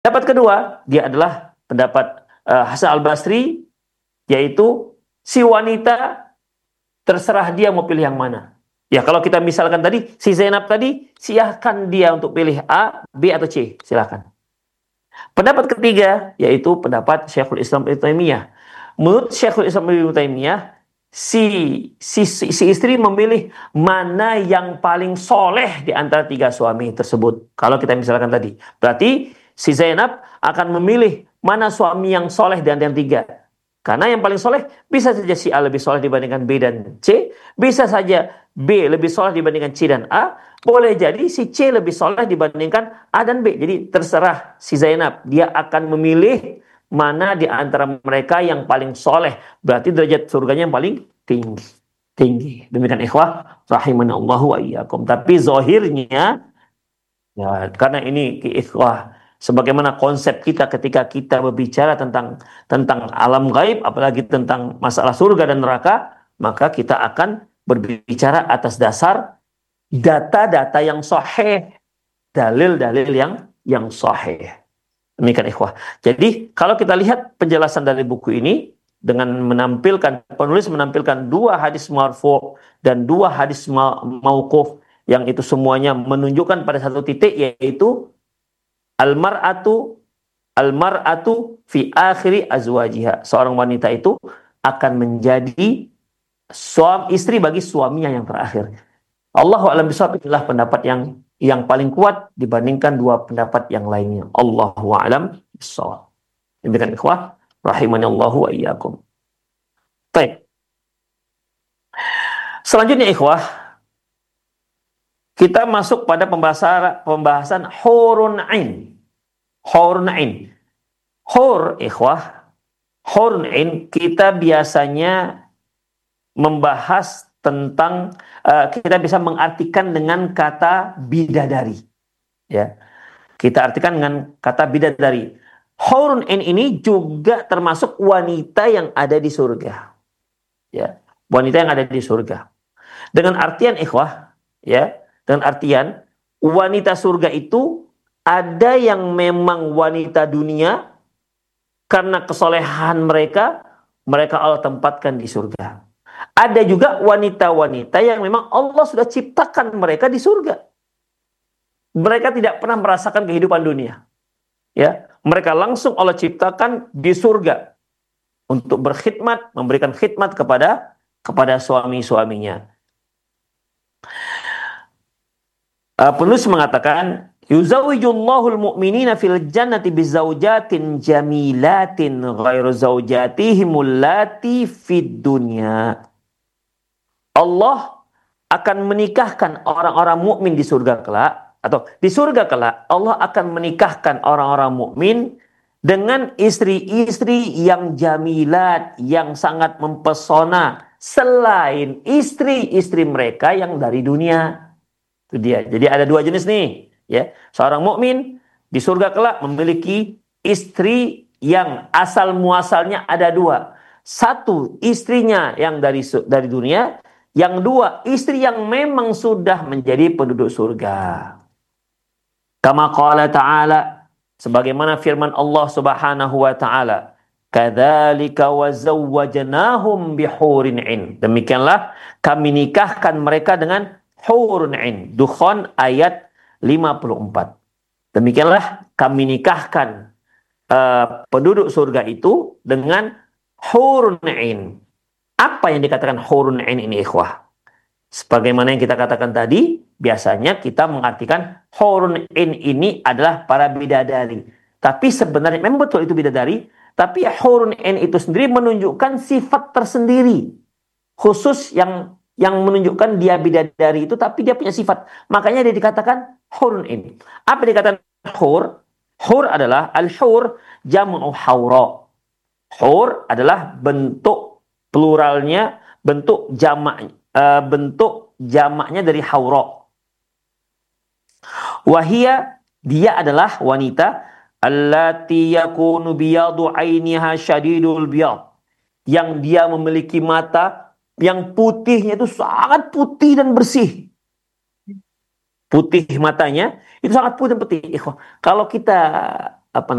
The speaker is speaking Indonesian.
Pendapat kedua, dia adalah pendapat Hasan al-Basri, yaitu si wanita terserah dia mau pilih yang mana. Ya, kalau kita misalkan tadi, si Zainab tadi, silahkan dia untuk pilih A, B, atau C. Silahkan. Pendapat ketiga, yaitu pendapat Syekhul Islam Ibnu Taimiyah. Menurut Syekhul Islam Ibnu Taimiyah, si istri memilih mana yang paling soleh di antara tiga suami tersebut. Kalau kita misalkan tadi, berarti si Zainab akan memilih mana suami yang soleh di antara yang tiga. Karena yang paling soleh bisa saja si A lebih soleh dibandingkan B dan C, bisa saja B lebih soleh dibandingkan C dan A, boleh jadi si C lebih soleh dibandingkan A dan B. Jadi terserah si Zainab, dia akan memilih mana di antara mereka yang paling soleh. Berarti derajat surganya yang paling tinggi. Tinggi. Demikian ikhwah, rahimanallahu wa iyyakum. Tapi zahirnya, ya, karena ini ikhwah, sebagaimana konsep kita ketika kita berbicara tentang alam gaib, apalagi tentang masalah surga dan neraka, maka kita akan berbicara atas dasar data-data yang sahih, dalil-dalil yang sahih. Demikian ikhwah. Jadi kalau kita lihat penjelasan dari buku ini dengan penulis menampilkan dua hadis marfu dan dua hadis mauquf, yang itu semuanya menunjukkan pada satu titik, yaitu almar'atu fi akhiri azwajiha. Seorang wanita itu akan menjadi istri bagi suaminya yang terakhir. Allahu a'lam bishawab, itulah pendapat yang paling kuat dibandingkan dua pendapat yang lainnya. Allahu a'lam bishawab. Demikian ikhwah, rahimanallahu wa iyyakum. Baik. Selanjutnya ikhwah, kita masuk pada pembahasan hurun ain. Hurun ain. Hur ikhwah, hurun ain kita biasanya membahas tentang kita bisa mengartikan dengan kata bidadari. Ya. Kita artikan dengan kata bidadari. Hurun ain ini juga termasuk wanita yang ada di surga. Ya, wanita yang ada di surga. Dengan artian ikhwah, ya, dengan artian wanita surga itu ada yang memang wanita dunia karena kesolehan mereka Allah tempatkan di surga. Ada juga wanita-wanita yang memang Allah sudah ciptakan mereka di surga. Mereka tidak pernah merasakan kehidupan dunia. Ya, mereka langsung Allah ciptakan di surga untuk berkhidmat, memberikan khidmat kepada suami-suaminya. Penulis mengatakan, yuzawijullahul mu'minina fil jannati bizaujatin jamilatin ghairu zaujatihimul lati fid dunya. Allah akan menikahkan orang-orang mukmin di surga kelak, atau di surga kelak Allah akan menikahkan orang-orang mukmin dengan istri-istri yang jamilat, yang sangat mempesona, selain istri-istri mereka yang dari dunia. Itu dia. Jadi ada dua jenis nih, ya. Seorang mukmin di surga kelak memiliki istri yang asal muasalnya ada dua. Satu, istrinya yang dari dunia. Yang dua, istri yang memang sudah menjadi penduduk surga. Kama qala ta'ala, sebagaimana firman Allah Subhanahu wa ta'ala, kadzalika wa zawwajnahum bihurin 'ain. Demikianlah kami nikahkan mereka dengan hurun 'ain. Dukhan ayat 54. Demikianlah kami nikahkan penduduk surga itu dengan hurun 'ain. Apa yang dikatakan hurun 'ain ini ikhwah? Sebagaimana yang kita katakan tadi, biasanya kita mengartikan hurun 'ain ini adalah para bidadari. Tapi sebenarnya memang betul itu bidadari, tapi hurun 'ain itu sendiri menunjukkan sifat tersendiri khusus yang menunjukkan dia bidadari itu, tapi dia punya sifat. Makanya dia dikatakan hurun 'ain. Apa dikatakan hur? Hur adalah al-hur jam'u haura. Hur adalah bentuk pluralnya, bentuk jamaknya dari haura. Wahia, dia adalah wanita allati yakunu biyadu ainiha syadidul biyad, yang dia memiliki mata yang putihnya itu sangat putih dan bersih. Putih matanya itu sangat putih dan putih. Kalau kita apa